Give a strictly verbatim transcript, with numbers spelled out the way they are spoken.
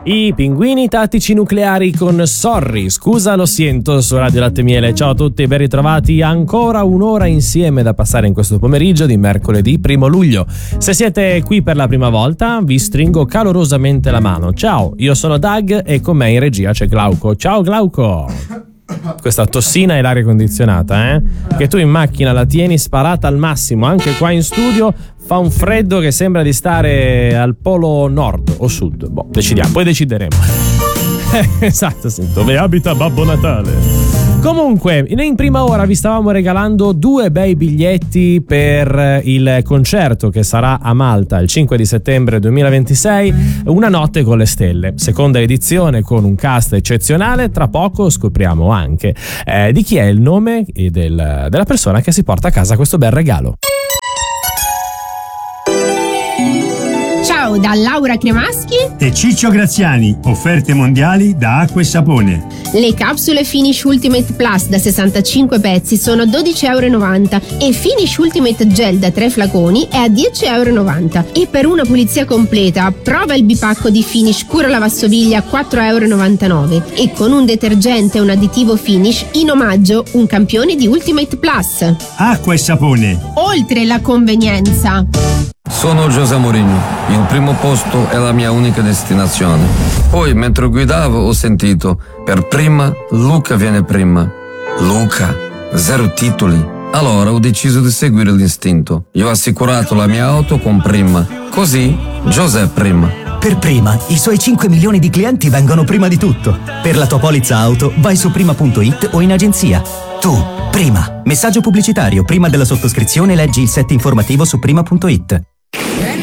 I pinguini tattici nucleari con Sorry, scusa lo siento su Radio Latte Miele. Ciao a tutti, ben ritrovati, ancora un'ora insieme da passare in questo pomeriggio di mercoledì primo luglio. Se siete qui per la prima volta vi stringo calorosamente la mano. Ciao, io sono Doug e con me in regia c'è Glauco. Ciao Glauco! Questa tossina è l'aria condizionata, eh? Che tu in macchina la tieni sparata al massimo, anche qua in studio fa un freddo che sembra di stare al polo nord o sud. Boh, decidiamo, poi decideremo. Esatto, sì, dove abita Babbo Natale. Comunque, in prima ora vi stavamo regalando due bei biglietti per il concerto che sarà a Malta il cinque di settembre duemilaventisei, Una notte con le stelle, seconda edizione con un cast eccezionale. Tra poco scopriamo anche eh, di chi è il nome e del, della persona che si porta a casa questo bel regalo. Ciao da Laura Cremaschi e Ciccio Graziani, offerte mondiali da Acqua e Sapone. Le capsule Finish Ultimate Plus da sessantacinque pezzi sono dodici virgola novanta euro e Finish Ultimate Gel da tre flaconi è a dieci virgola novanta euro. E per una pulizia completa prova il bipacco di Finish Cura Lavastoviglie a quattro virgola novantanove euro e con un detergente e un additivo Finish in omaggio un campione di Ultimate Plus. Acqua e Sapone, oltre la convenienza. Sono José Mourinho, il primo posto è la mia unica destinazione. Poi mentre guidavo ho sentito, per prima Luca viene prima. Luca, zero titoli. Allora ho deciso di seguire l'istinto. Io ho assicurato la mia auto con Prima, così José prima. Per Prima, i suoi cinque milioni di clienti vengono prima di tutto. Per la tua polizza auto vai su prima punto it o in agenzia. Tu, Prima. Messaggio pubblicitario. Prima della sottoscrizione leggi il set informativo su prima punto it.